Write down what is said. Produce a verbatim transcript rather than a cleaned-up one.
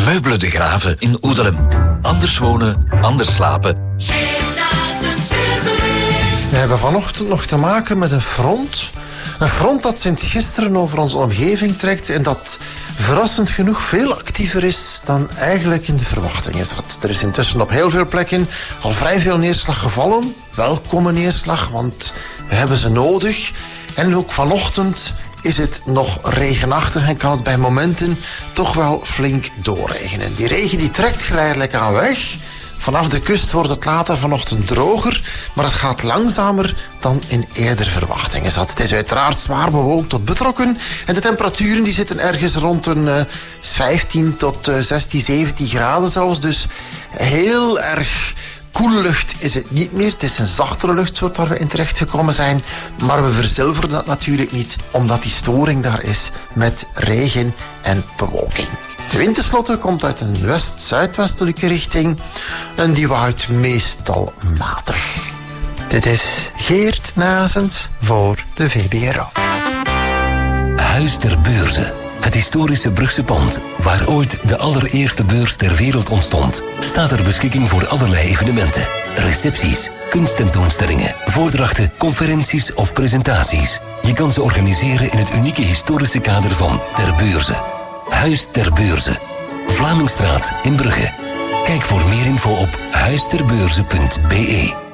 Meubelen de Graven in Oedelem. Anders wonen, anders slapen. We hebben vanochtend nog te maken met een front. Een front dat sinds gisteren over onze omgeving trekt en dat verrassend genoeg veel actiever is dan eigenlijk in de verwachtingen zat. Er is intussen op heel veel plekken al vrij veel neerslag gevallen. Welkome neerslag, want we hebben ze nodig. En ook vanochtend is het nog regenachtig en kan het bij momenten toch wel flink doorregenen. Die regen die trekt geleidelijk aan weg. Vanaf de kust wordt het later vanochtend droger, maar het gaat langzamer dan in eerder verwachtingen zat. Het is uiteraard zwaar bewolkt tot betrokken en de temperaturen die zitten ergens rond een uh, vijftien tot uh, zestien, zeventien graden zelfs. Dus heel erg koele lucht is het niet meer. Het is een zachtere luchtsoort waar we in terecht gekomen zijn. Maar we verzilveren dat natuurlijk niet, omdat die storing daar is met regen en bewolking. De wind tenslotte komt uit een west-zuidwestelijke richting en die waait meestal matig. Dit is Geert Nazens voor de V B R O. Huis ter Beurze. Het historische Brugse pand, waar ooit de allereerste beurs ter wereld ontstond, staat ter beschikking voor allerlei evenementen. Recepties, kunsttentoonstellingen, voordrachten, conferenties of presentaties. Je kan ze organiseren in het unieke historische kader van Ter Beurze. Huis ter Beurze. Vlamingstraat in Brugge. Kijk voor meer info op huisterbeurze punt be.